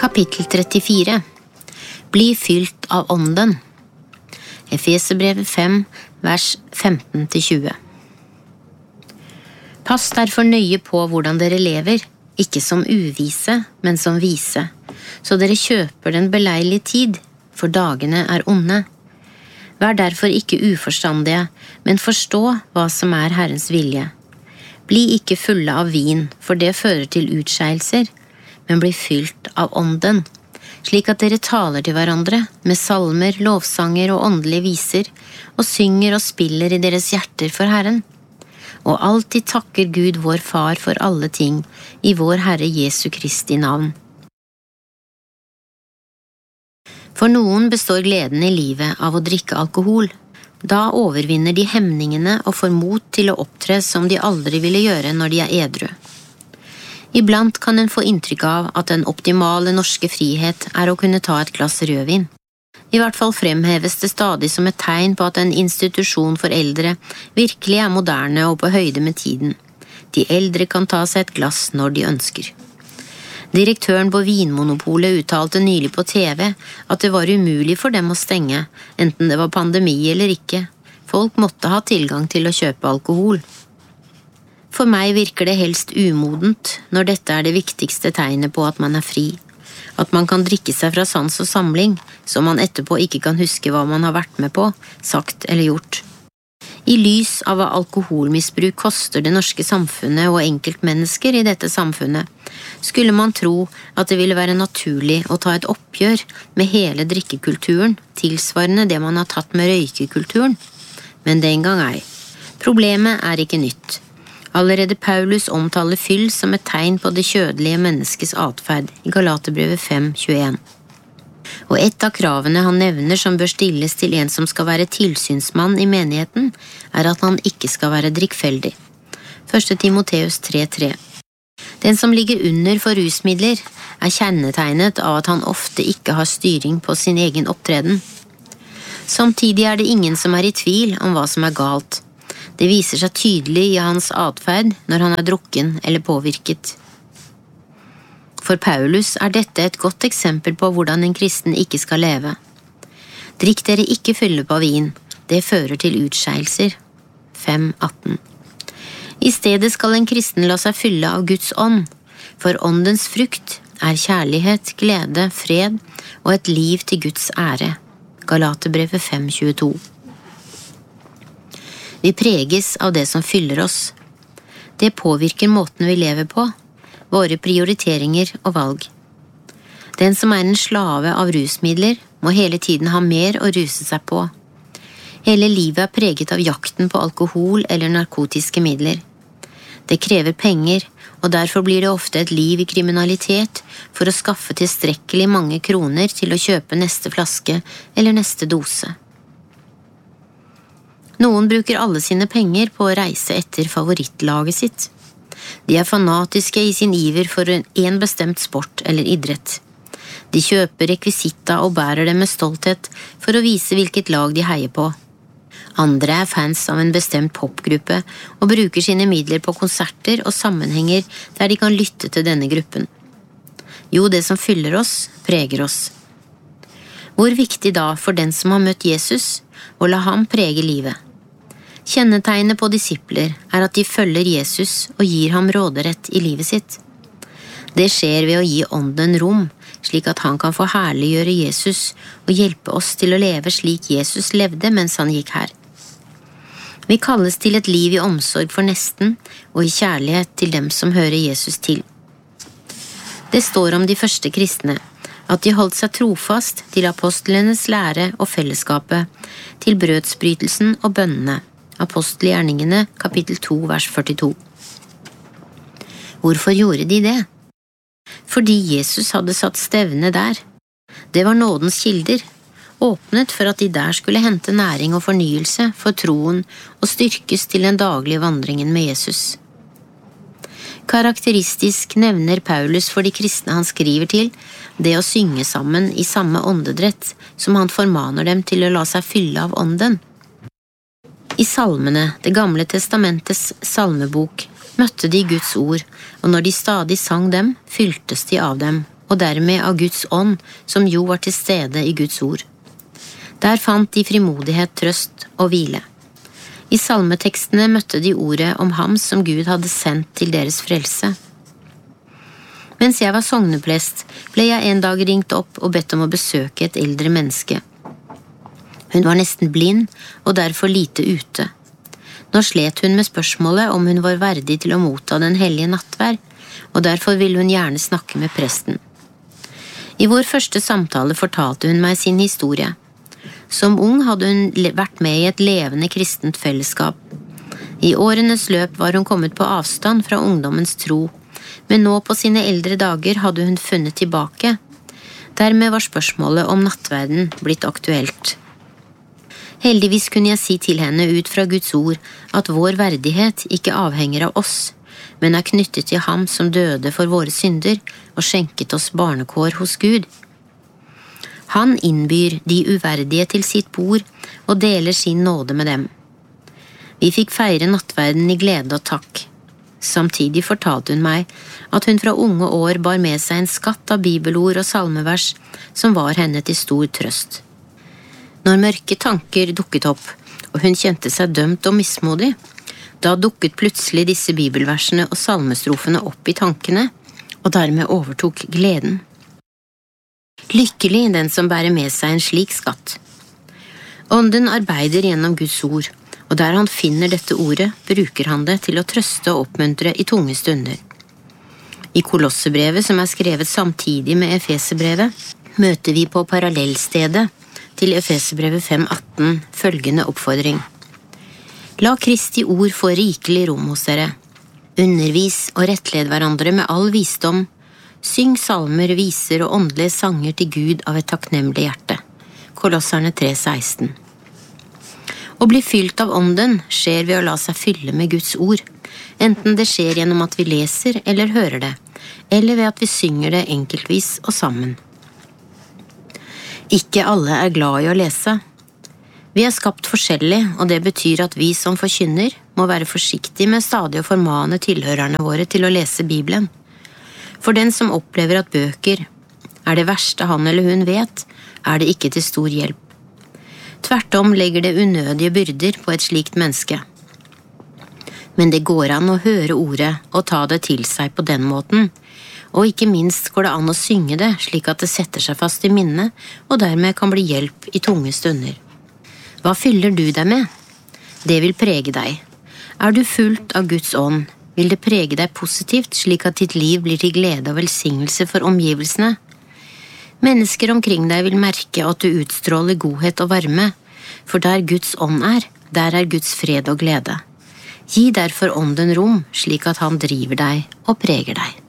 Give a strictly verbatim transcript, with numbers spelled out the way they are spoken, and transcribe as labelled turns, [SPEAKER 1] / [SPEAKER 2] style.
[SPEAKER 1] Kapittel trettifire. Bli fylt av ånden. Efeserbrevet fem, vers femten til tjue. Pass derfor nøye på hvordan dere lever, ikke som uvise, men som vise, så dere kjøper den beleilige tid, for dagene er onde. Vær derfor ikke uforstandige, men forstå hva som er Herrens vilje. Bli ikke fulle av vin, for det fører til utskeielser, men bli fylt av ånden, slik at dere taler til hverandre med salmer, lovsanger og åndelige viser, og synger og spiller i deres hjerter for Herren. Og alltid takker Gud vår Far for alle ting, i vår Herre Jesu Kristi navn. For noen består gleden i livet av å drikke alkohol. Da overvinner de hemningene og får mot til å opptre som de aldri ville gjøre når de er edru. Iblant kan en få inntrykk av at den optimale norske frihet er å kunne ta et glass rødvin. I hvert fall fremheves det stadig som et tegn på at en institusjon for eldre virkelig er moderne og på høyde med tiden. De eldre kan ta seg et glass når de ønsker. Direktøren på Vinmonopolet uttalte nylig på T V at det var umulig for dem å stenge, enten det var pandemi eller ikke. Folk måtte ha tilgang til å kjøpe alkohol. For meg virker det helst umodent når dette er det viktigste tegnet på at man er fri. At man kan drikke seg fra sans og samling, så man etterpå ikke kan huske hva man har vært med på, sagt eller gjort. I lys av hva alkoholmisbruk koster det norske samfunnet og enkeltmennesker i dette samfunnet, skulle man tro at det ville være naturlig å ta et oppgjør med hele drikkekulturen, tilsvarende det man har tatt med røykekulturen. Men den gang ei. Problemet er ikke nytt. Allerede Paulus omtaler fyll som et tegn på det kjødelige menneskets atferd i Galaterbrevet fem, tjueen. Og et av kravene han nevner som bør stilles til en som skal være tilsynsmann i menigheten, er at han ikke skal være drikkfeldig. første Timoteus tre, tre. Den som ligger under for rusmidler, er kjennetegnet av at han ofte ikke har styring på sin egen opptreden. Samtidig er det ingen som er i tvil om hva som er galt. Det viser seg tydelig i hans atferd når han er drukken eller påvirket. For Paulus er dette et godt eksempel på hvordan en kristen ikke skal leve. Drikk dere ikke fylle på vin, det fører til utskeielser. fem, atten. I stedet skal en kristen la seg fylle av Guds ånd, for åndens frukt er kjærlighet, glede, fred og et liv til Guds ære. Galaterbrevet fem, tjueto. Vi preges av det som fyller oss. Det påvirker måten vi lever på, våre prioriteringer og valg. Den som er en slave av rusmidler, må hele tiden ha mer å ruse seg på. Hele livet er preget av jakten på alkohol eller narkotiske midler. Det krever penger, og derfor blir det ofte et liv i kriminalitet for å skaffe tilstrekkelig mange kroner til å kjøpe neste flaske eller neste dose. Noen bruker alle sine penger på å reise etter favorittlaget sitt. De er fanatiske i sin iver for en bestemt sport eller idrett. De kjøper rekvisitta og bærer dem med stolthet for å vise hvilket lag de heier på. Andre er fans av en bestemt popgruppe og bruker sine midler på konserter og sammenhenger der de kan lytte til denne gruppen. Jo, det som fyller oss, preger oss. Hvor viktig da for den som har møtt Jesus, å la ham prege livet? Kjennetegnet på disipler er at de følger Jesus og gir ham råderett i livet sitt. Det skjer ved å gi ånden rom, slik at han kan få herliggjøre Jesus og hjelpe oss til å leve slik Jesus levde mens han gikk her. Vi kalles til et liv i omsorg for nesten og i kjærlighet til dem som hører Jesus til. Det står om de første kristne, at de holdt seg trofast til apostlenes lære og fellesskapet, til brødsbrytelsen og bønnene. Apostelgjerningene, kapittel to, vers førtito. Hvorfor gjorde de det? Fordi Jesus hadde satt stevne der. Det var nådens kilder, åpnet for at de der skulle hente næring og fornyelse for troen og styrkes til den daglige vandringen med Jesus. Karakteristisk nevner Paulus for de kristne han skriver til, det å synge sammen i samme åndedrett som han formaner dem til å la seg fylle av ånden. I salmene, det gamle testamentets salmebok, møtte de Guds ord, og når de stadig sang dem, fyltes de av dem, og dermed av Guds ånd, som jo var til stede i Guds ord. Der fant de frimodighet, trøst og hvile. I salmetekstene møtte de ordet om ham som Gud hadde sendt til deres frelse. Mens jeg var sogneprest, ble jeg en dag ringt opp og bedt om å besøke et eldre menneske. Hun var nesten blind og derfor lite ute. Nå slet hun med spørsmålet om hun var verdig til å motta den hellige nattverd, og derfor ville hun gjerne snakke med presten. I vår første samtale fortalte hun meg sin historie. Som ung hadde hun vært med i et levende kristent fellesskap. I årenes løp var hun kommet på avstand fra ungdommens tro, men nå på sine eldre dager hadde hun funnet tilbake. Dermed var spørsmålet om nattverden blitt aktuelt. Heldigvis kunne jeg si til henne ut fra Guds ord at vår verdighet ikke avhenger av oss, men er knyttet til ham som døde for våre synder og skjenket oss barnekår hos Gud. Han innbyr de uverdige til sitt bord og deler sin nåde med dem. Vi fikk feire nattverden i glede og takk. Samtidig fortalte hun meg at hun fra unge år bar med seg en skatt av bibelord og salmevers som var henne til stor trøst. Når mørke tanker dukket opp, og hun kjente seg dømt og mismodig, da dukket plutselig disse bibelversene og salmestrofene opp i tankene, og dermed overtok gleden. Lykkelig den som bærer med seg en slik skatt. Ånden arbeider gjennom Guds ord, og der han finner dette ordet, bruker han det til å trøste og oppmuntre i tunge stunder. I Kolossebrevet, som er skrevet samtidig med Efesebrevet, møter vi på parallellstedet til Efesebrevet fem atten følgende oppfordring. La Kristi ord få rikelig rom hos dere. Undervis og rettled hverandre med all visdom. Syng salmer, viser og åndelige sanger til Gud av et takknemlig hjerte. Kolosserne tre seksten. Å bli fylt av ånden skjer ved å la seg fylle med Guds ord, enten det skjer gjennom at vi leser eller hører det, eller ved at vi synger det enkeltvis og sammen. Ikke alle er glad i å lese. Vi er skapt forskjellig, og det betyr at vi som forkynner må være forsiktige med stadig å formane tilhørerne våre til å lese Bibelen. For den som opplever at bøker er det verste han eller hun vet, er det ikke til stor hjelp. Tvert om legger det unødige byrder på et slikt menneske. Men det går an å høre ordet og ta det til seg på den måten, og ikke minst går det an å synge det slik at det setter seg fast i minnet, og dermed kan bli hjelp i tunge stunder. Hva fyller du deg med? Det vil prege deg. Er du fullt av Guds ånd, vil det prege deg positivt slik at ditt liv blir til glede og velsignelse for omgivelsene. Mennesker omkring deg vil merke at du utstråler godhet og varme, for der Guds ånd er, der er Guds fred og glede. Gi derfor ånden rom slik at han driver deg og preger deg.